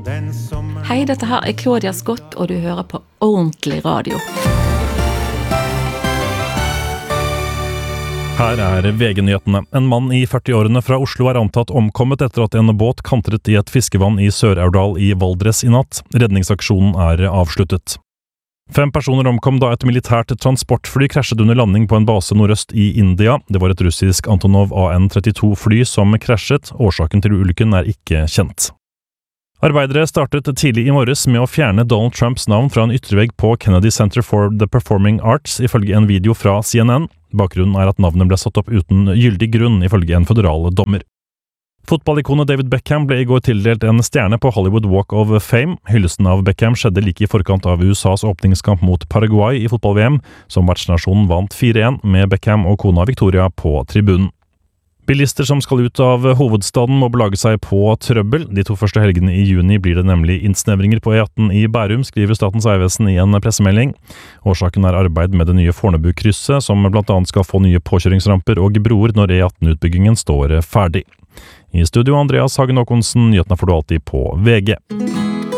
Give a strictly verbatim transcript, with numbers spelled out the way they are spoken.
Hei, dette her er Claudia Scott, og du hører på Ordentlig Radio. Her er V G-nyhetene. En mann i førti-årene fra Oslo er antatt omkommet etter at en båt kantret i et fiskevann i Sør-Aurdal i Valdres i natt. Redningsaksjonen er avsluttet. Fem personer omkom da et militært transportfly krasjet under landing på en base nordøst i India. Det var et russisk Antonov A N trettito fly som krasjet. Årsaken til ulykken er ikke kjent. Arbeidere startet tidlig i morges med å fjerne Donald Trumps navn fra en yttervegg på Kennedy Center for the Performing Arts, ifølge en video fra C N N. Bakgrunnen er at navnet ble satt opp uten gyldig grunn, ifølge en føderal dommer. Fotballikonet David Beckham ble i går tildelt en stjerne på Hollywood Walk of Fame. Hyllesten av Beckham skjedde like i forkant av U S A's åpningskamp mot Paraguay i fotball-V M, som vertsnasjonen vant fire en med Beckham og kona Victoria på tribunen. Bilister som skal ut av hovedstaden må belage seg på trøbbel. De to første helgene i juni blir det nemlig innsnevringer på E atten i Bærum, skriver Statens vegvesen i en pressemelding. Årsaken er arbeid med det nye Fornebu-krysset, som blant annet skal få nye påkjøringsramper og broer når E atten-utbyggingen står ferdig. I studio Andreas Hagen Håkonsen, nyhetene får du alltid på V G.